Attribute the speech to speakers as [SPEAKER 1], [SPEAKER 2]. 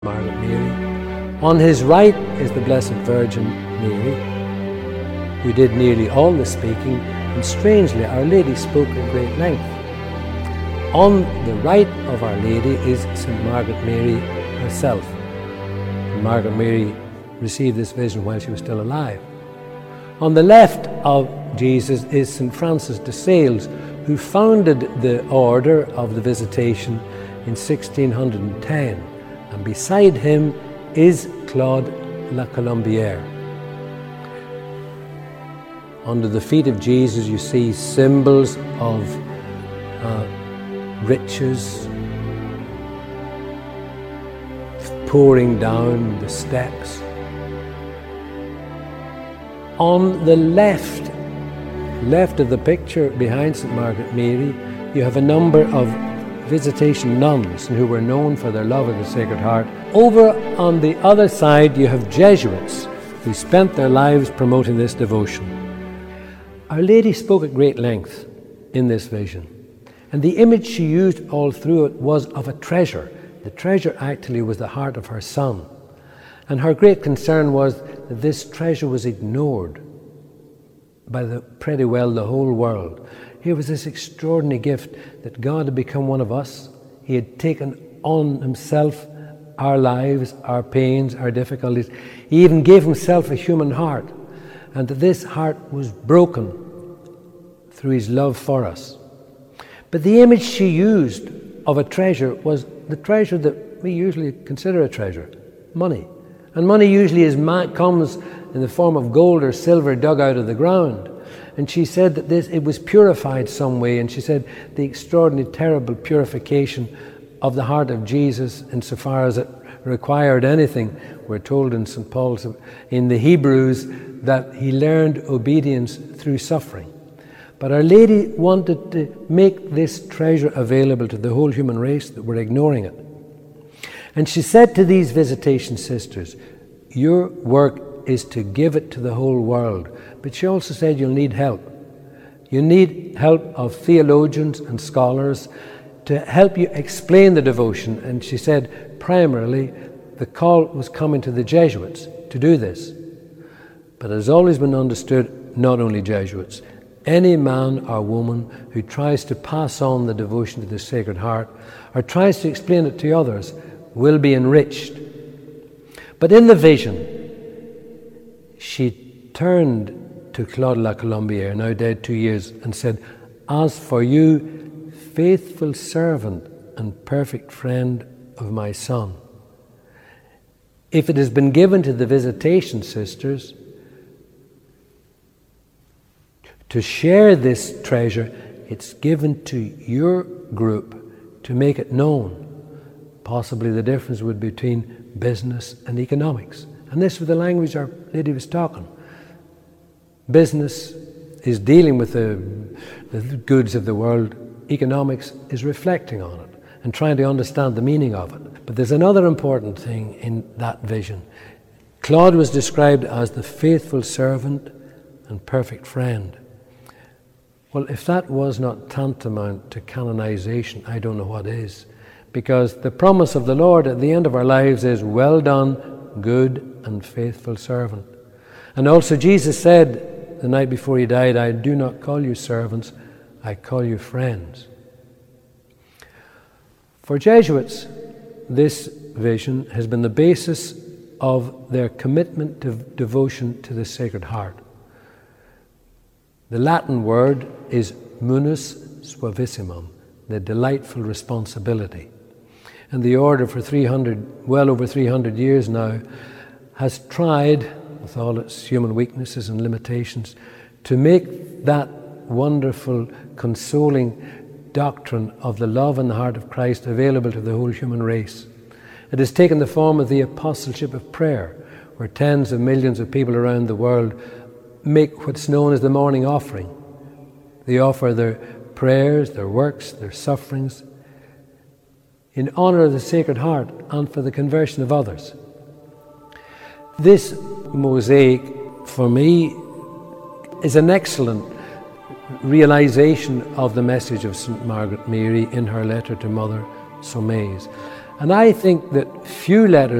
[SPEAKER 1] Margaret Mary. On his right is the Blessed Virgin Mary, who did nearly all the speaking, and strangely Our Lady spoke at great length. On the right of Our Lady is St. Margaret Mary herself. Margaret Mary received this vision while she was still alive. On the left of Jesus is St. Francis de Sales, who founded the Order of the Visitation in 1610. And beside him is Claude La Colombière. Under the feet of Jesus you see symbols of riches pouring down the steps. On the left of the picture behind St. Margaret Mary, you have a number of Visitation nuns who were known for their love of the Sacred Heart. Over on the other side you have Jesuits who spent their lives promoting this devotion. Our Lady spoke at great length in this vision, and the image she used all through it was of a treasure. The treasure actually was the heart of her Son, and her great concern was that this treasure was ignored by pretty well the whole world. Here was this extraordinary gift that God had become one of us. He had taken on himself our lives, our pains, our difficulties. He even gave himself a human heart, and that this heart was broken through his love for us. But the image she used of a treasure was the treasure that we usually consider a treasure, money. And money usually comes in the form of gold or silver dug out of the ground. And she said that it was purified some way, and she said the extraordinary, terrible purification of the heart of Jesus insofar as it required anything. We're told in St. Paul's, in the Hebrews, that he learned obedience through suffering. But Our Lady wanted to make this treasure available to the whole human race that were ignoring it. And she said to these Visitation sisters, your work is to give it to the whole world. But she also said you'll need help. You need help of theologians and scholars to help you explain the devotion. And she said primarily the call was coming to the Jesuits to do this. But it has always been understood, not only Jesuits, any man or woman who tries to pass on the devotion to the Sacred Heart or tries to explain it to others will be enriched. But in the vision, she turned to Claude La Colombière, now dead 2 years, and said, as for you, faithful servant and perfect friend of my Son, if it has been given to the Visitation sisters to share this treasure, it's given to your group to make it known. Possibly the difference would be between business and economics. And this was the language Our Lady was talking. Business is dealing with the goods of the world. Economics is reflecting on it and trying to understand the meaning of it. But there's another important thing in that vision. Claude was described as the faithful servant and perfect friend. Well, if that was not tantamount to canonization, I don't know what is. Because the promise of the Lord at the end of our lives is, well done, good and faithful servant. And also Jesus said the night before he died, I do not call you servants, I call you friends. For Jesuits, this vision has been the basis of their commitment to devotion to the Sacred Heart. The Latin word is munus suavissimum, the delightful responsibility. And the order for well over 300 years now, has tried, with all its human weaknesses and limitations, to make that wonderful, consoling doctrine of the love and the heart of Christ available to the whole human race. It has taken the form of the apostleship of prayer, where tens of millions of people around the world make what's known as the morning offering. They offer their prayers, their works, their sufferings, in honor of the Sacred Heart and for the conversion of others. This mosaic, for me, is an excellent realization of the message of St. Margaret Mary in her letter to Mother Saumaise. And I think that few letters